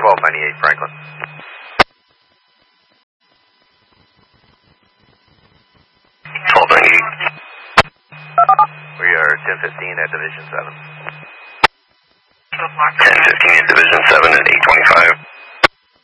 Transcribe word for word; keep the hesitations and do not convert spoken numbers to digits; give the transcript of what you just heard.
twelve ninety-eight Franklin. twelve ninety-eight. We are ten fifteen at Division seven. ten fifteen at Division seven at eight twenty-five.